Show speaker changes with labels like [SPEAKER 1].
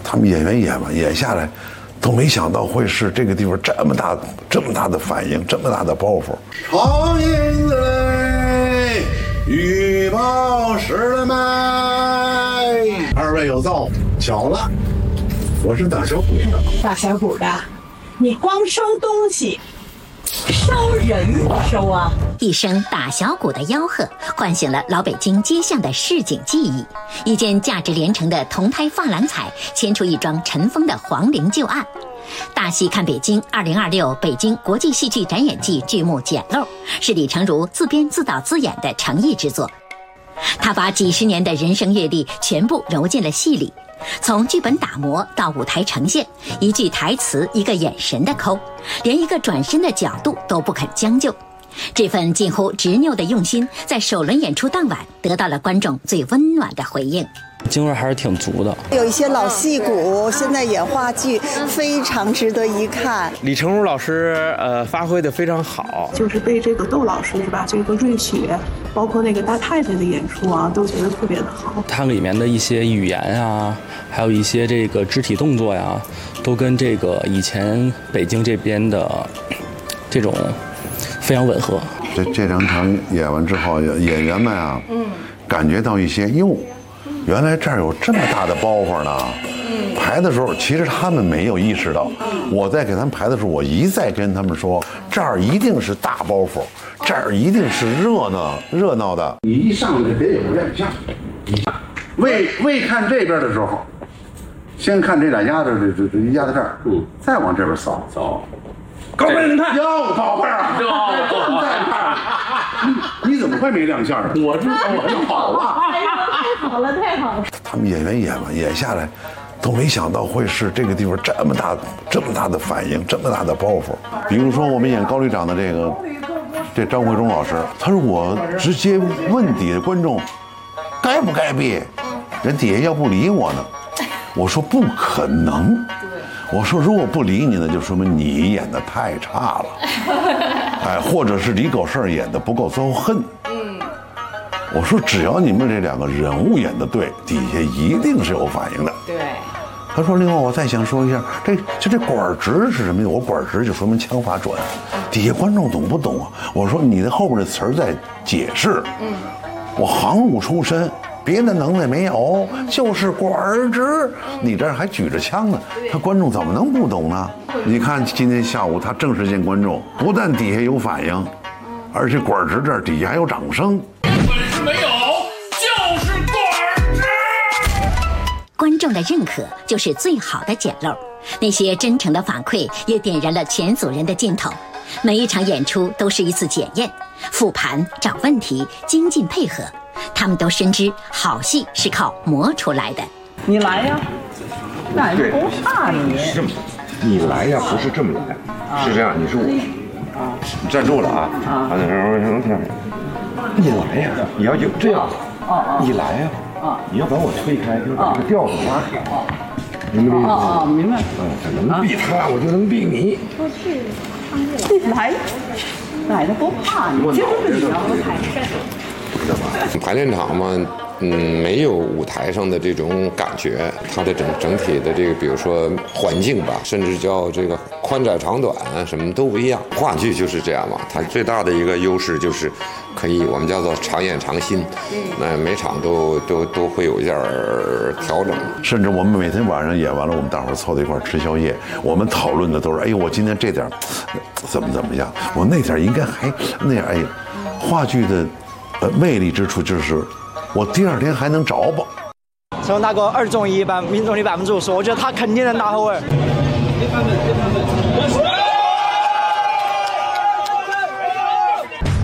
[SPEAKER 1] 他们演员演下来，都没想到会是这个地方这么大的反应，这么大的包袱。长影子嘞，羽毛湿了没？二位有造，巧了，我是打小鼓的。
[SPEAKER 2] 打小鼓的，你光收东西，收人不收啊！
[SPEAKER 3] 一声打小鼓的吆喝，唤醒了老北京街巷的市井记忆。一件价值连城的铜胎珐琅彩，牵出一桩尘封的皇陵旧案。大戏看北京2026北京国际戏剧展演季剧目《捡漏》，是李成儒自编自导自演的诚意之作。他把几十年的人生阅历全部揉进了戏里，从剧本打磨到舞台呈现，一句台词一个眼神的抠，连一个转身的角度都不肯将就。这份近乎执拗的用心，在首轮演出当晚得到了观众最温暖的回应。
[SPEAKER 4] 京味还是挺足的，
[SPEAKER 5] 有一些老戏骨现在演话剧，非常值得一看。
[SPEAKER 4] 李成儒老师发挥的非常好，
[SPEAKER 6] 就是被这个窦老师是吧，这个瑞雪，包括那个大太太的演出啊，都觉得特别的好。
[SPEAKER 4] 它里面的一些语言啊，还有一些这个肢体动作呀，都跟这个以前北京这边的这种非常吻合。
[SPEAKER 1] 这两场演完之后，演员们啊，感觉到一些原来这儿有这么大的包袱呢。排的时候，其实他们没有意识到。我在给他们排的时候，我一再跟他们说，这儿一定是大包袱，这儿一定是热闹的。你一上来得有亮相。未看这边的时候，先看这俩丫头，这压在这儿，再往这边扫。高飞，你看，哟，宝贝儿，正在看，你怎么会没亮相呢？我知道，我就好了。太好了！他们演员演下来，都没想到会是这个地方这么大的反应，这么大的包袱。比如说我们演高旅长的这张慧忠老师，他说我直接问底下观众，该不该闭？人底下要不理我呢？我说不可能。我说如果不理你呢，就说明你演得太差了，或者是李狗剩演得不够邹恨。我说只要你们这两个人物演得对，底下一定是有反应的。对。他说另外我再想说一下，这管直是什么意思？我管直就说明枪法准，底下观众懂不懂啊？我说你的后边的词儿在解释。我航路出身，别的能耐没有，就是管直。你这儿还举着枪呢，他观众怎么能不懂呢？你看今天下午他正式见观众，不但底下有反应，而且管直这儿底下还有掌声。
[SPEAKER 7] 没有，就是管直。
[SPEAKER 3] 观众的认可就是最好的捡漏，那些真诚的反馈也点燃了全组人的劲头。每一场演出都是一次检验、复盘、找问题、精进配合。他们都深知好戏是靠磨出来的。
[SPEAKER 2] 你来呀，那也不怕你。
[SPEAKER 8] 你来呀，不是这么来，是这样，你是我，你站住了啊！你来呀！你要就这样，你来呀！你要把我推开，就是把这个调子拉开，明白吗？
[SPEAKER 2] 明白。
[SPEAKER 8] 能避他，我就能避你。
[SPEAKER 2] 来的不怕你，就是你要
[SPEAKER 9] 排练场嘛，没有舞台上的这种感觉，它的整体的这个，比如说环境吧，甚至叫这个宽窄长短什么都不一样。话剧就是这样嘛，它最大的一个优势就是可以我们叫做常演常新，那每场都会有一点调整。
[SPEAKER 1] 甚至我们每天晚上演完了，我们大伙儿凑在一块儿吃宵夜，我们讨论的都是，哎呦，我今天这点怎么样，我那点应该还那样。哎，话剧的魅力之处就是我第二天还能找吧。
[SPEAKER 10] 从那个2中1班命中率50%，我觉得他肯定能拿后卫。